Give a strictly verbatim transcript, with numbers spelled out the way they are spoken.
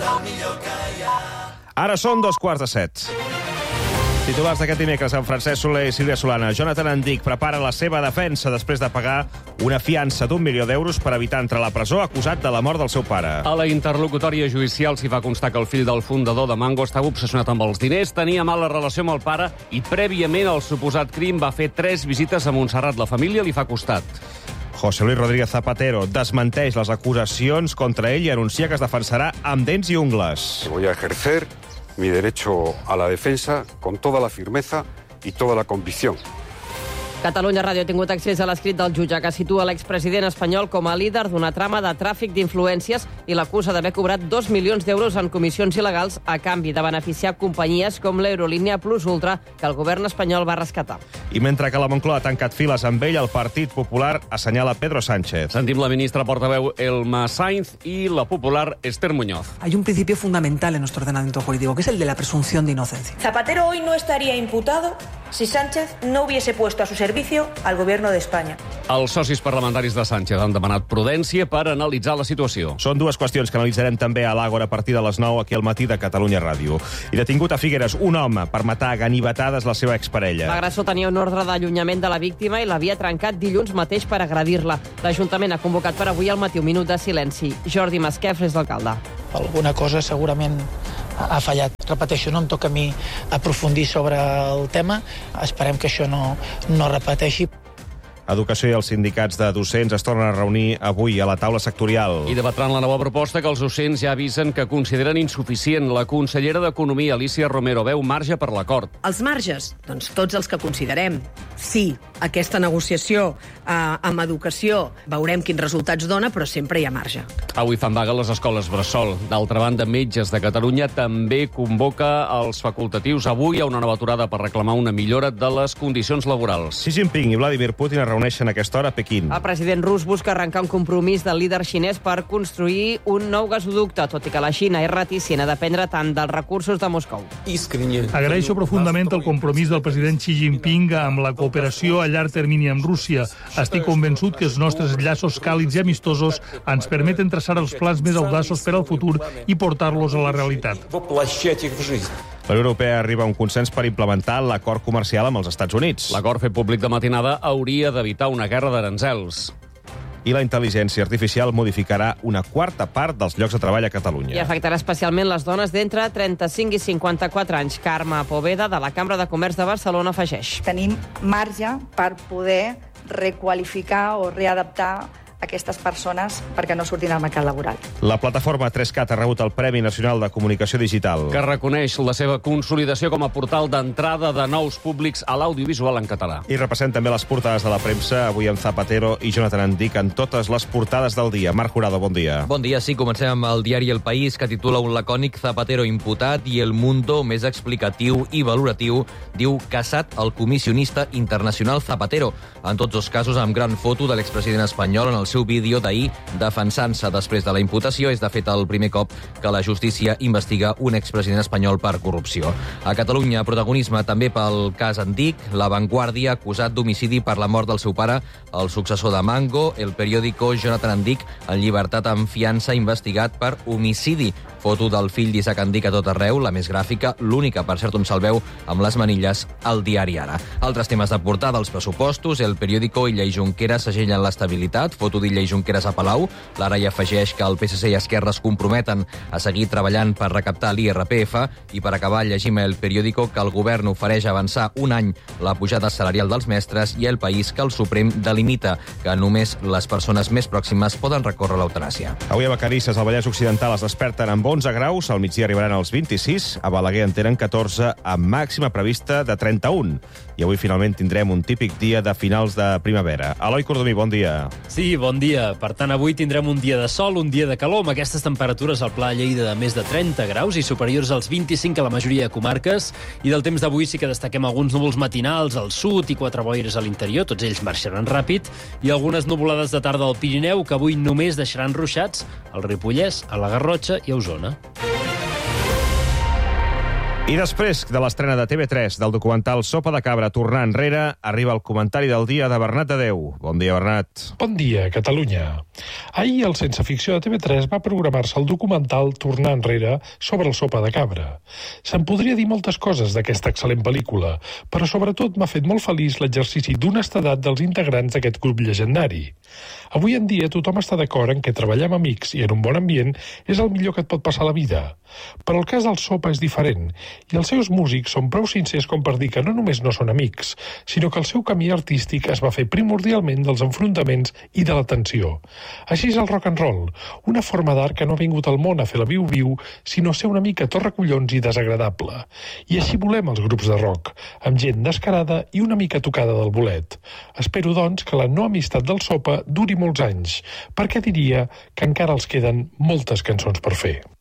Ara són dos quarts de set. Titulars d'aquest dimecres amb Francesc Soler i Sílvia Solana. Jonathan Andic prepara la seva defensa després de pagar una fiança d'un milió d'euros per evitar entrar a la presó acusat de la mort del seu pare. A la interlocutòria judicial s'hi va constar que el fill del fundador de Mango estava obsessionat amb els diners, tenia mala relació amb el pare i prèviament al suposat crim va fer tres visites a Montserrat. La família li fa costat. José Luis Rodríguez Zapatero desmenteix les acusacions contra ell i anuncia que es defensarà amb dents i ungles. Voy a ejercer mi derecho a la defensa con toda la firmeza y toda la convicción. Catalunya Ràdio ha tingut accés a l'escrit del jutge que situa l'expresident espanyol com a líder d'una trama de tràfic d'influències i l'acusa d'haver cobrat dos milions d'euros en comissions il·legals a canvi de beneficiar companyies com l'Aerolínia Plus Ultra, que el govern espanyol va rescatar. I mentre que la Moncloa ha tancat files amb ell, el Partit Popular assenyala Pedro Sánchez. Sentim la ministra portaveu Elma Sainz i la popular Esther Muñoz. Hay un principio fundamental en nuestro ordenamiento jurídico, que es el de la presunción de inocencia. Zapatero hoy no estaría imputado si Sánchez no hubiese puesto a su servicio al gobierno de España. Els socis parlamentaris de Sánchez han demanat prudència per analitzar la situació. Són dues qüestions que analitzarem també a l'Àgora a partir de les nou aquí al matí de Catalunya Ràdio. I detingut a Figueres un home per matar a ganivetades la seva exparella. L'agressor tenia un ordre d'allunyament de la víctima i l'havia trencat dilluns mateix per agredir-la. L'Ajuntament ha convocat per avui al matí un minut de silenci. Jordi Masquef és l'alcalde. Alguna cosa segurament ha fallat. Repeteixo, no em toca a mi aprofundir sobre el tema. Esperem que això no, no repeteixi. Educació i els sindicats de docents es tornen a reunir avui a la taula sectorial. I debatran la nova proposta que els docents ja avisen que consideren insuficient. La consellera d'Economia, Alicia Romero, veu marge per l'acord. Els marges? Doncs tots els que considerem. Sí, aquesta negociació eh, amb educació veurem quins resultats dona, però sempre hi ha marge. Avui fan vaga les escoles bressol. D'altra banda, Metges de Catalunya també convoca els facultatius avui a una nova aturada per reclamar una millora de les condicions laborals. Xi Jinping i Vladimir Putin es reuneixen a aquesta hora a Pequín. El president rus busca arrencar un compromís del líder xinès per construir un nou gasoducte, tot i que la Xina és reticent a dependre tant dels recursos de Moscou. Agraeixo profundament el compromís del president Xi Jinping amb la cooperació a llarg termini amb Rússia. Estic convençut que els nostres llaços càlids i amistosos ens permeten traçar els plans més audaços per al futur i portar-los a la realitat. La Unió Europea arriba a un consens per implementar l'acord comercial amb els Estats Units. L'acord fet públic de matinada hauria d'evitar una guerra d'aranzels. I la intel·ligència artificial modificarà una quarta part dels llocs de treball a Catalunya. I afectarà especialment les dones d'entre trenta-cinc i cinquanta-quatre anys. Carme Poveda, de la Cambra de Comerç de Barcelona, afegeix. Tenim marge per poder requalificar o readaptar aquestes persones perquè no surtin al mercat laboral. La plataforma tres cat ha rebut el Premi Nacional de Comunicació Digital, que reconeix la seva consolidació com a portal d'entrada de nous públics a l'audiovisual en català. I repassem també les portades de la premsa, avui amb Zapatero i Jonathan Andic en totes les portades del dia. Marc Jurado, bon dia. Bon dia, sí, comencem amb el diari El País, que titula un lacònic Zapatero imputat, i El Mundo, més explicatiu i valoratiu, diu casat el comissionista internacional Zapatero. En tots dos casos, amb gran foto de l'expresident espanyol en el seu vídeo d'ahir defensant-se després de la imputació. És, de fet, el primer cop que la justícia investiga un expresident espanyol per corrupció. A Catalunya, protagonisme també pel cas Andic, La Vanguardia, acusat d'homicidi per la mort del seu pare, el successor de Mango, El Periódico, Jonathan Andic, en llibertat amb fiança, investigat per homicidi. Foto del fill d'Isaac Andic a tot arreu, la més gràfica, l'única, per cert, on se'l veu amb les manilles al diari Ara. Altres temes de portada, els pressupostos, El Periódico, Illa i Junqueras s'agellen l'estabilitat, foto d'Illa i Junqueras a Palau. L'Ara hi afegeix que el P S C i Esquerra es comprometen a seguir treballant per recaptar l'I R P F, i per acabar llegim El Periódico que el govern ofereix avançar un any la pujada salarial dels mestres, i El País que el Suprem delimita que només les persones més pròximes poden recórrer l'eutanàsia. Avui a Vacarisses, al Vallès Occidental, es desperten amb onze graus, al migdia arribaran als vint-i-sis, a Balaguer en tenen catorze, amb màxima prevista de trenta-un. I avui finalment tindrem un típic dia de finals de primavera. Eloi Cordomí, bon dia. Sí, bon dia. Per tant, avui tindrem un dia de sol, un dia de calor, amb aquestes temperatures al Pla Lleida de més de trenta graus i superiors als vint-i-cinc a la majoria de comarques. I del temps d'avui sí que destaquem alguns núvols matinals al sud i quatre boires a l'interior, tots ells marxaran ràpid, i algunes nuvolades de tarda al Pirineu, que avui només deixaran ruixats al Ripollès, a la Garrotxa i a Osona. I després de l'estrena de T V tres del documental Sopa de cabra tornar enrere, arriba el comentari del dia de Bernat Adeu. Bon dia, Bernat. Bon dia, Catalunya. Ahir, al Sense Ficció de T V tres va programar-se el documental Tornar enrere sobre el Sopa de cabra. Se'n podria dir moltes coses d'aquesta excel·lent pel·lícula, però sobretot m'ha fet molt feliç l'exercici d'honestedat dels integrants d'aquest grup llegendari. Avui en dia tothom està d'acord en que treballar amb amics i en un bon ambient és el millor que et pot passar a la vida. Però el cas del Sopa és diferent, i els seus músics són prou sincers com per dir que no només no són amics, sinó que el seu camí artístic es va fer primordialment dels enfrontaments i de la tensió. Així és el rock and roll, una forma d'art que no ha vingut al món a fer la viu-viu, sinó a ser una mica torracollons i desagradable. I així volem els grups de rock, amb gent descarada i una mica tocada del bolet. Espero, doncs, que la no amistat del Sopa duri molts anys, perquè diria que encara els queden moltes cançons per fer.